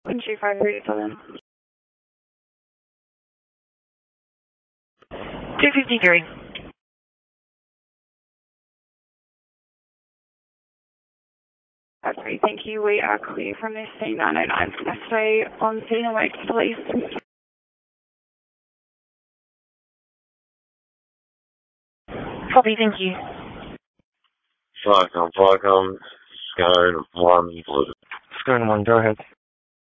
12537. 253. That's great, thank you. We are clear from this C909. Stay on scene and wait, please. Copy, thank you. Flycom, Scone 1, Blue. Scone 1, go ahead.